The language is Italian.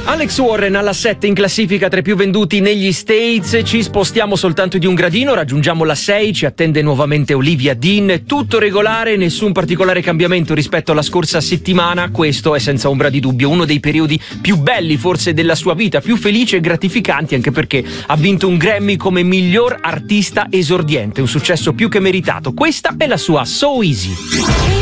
Alex Warren alla 7 in classifica tra i più venduti negli States. Ci spostiamo soltanto di un gradino, raggiungiamo la 6, ci attende nuovamente Olivia Dean. Tutto regolare, nessun particolare cambiamento rispetto alla scorsa settimana. Questo è senza ombra di dubbio uno dei periodi più belli forse della sua vita, più felici e gratificanti, anche perché ha vinto un Grammy come miglior artista esordiente, un successo più che meritato. Questa è la sua So Easy.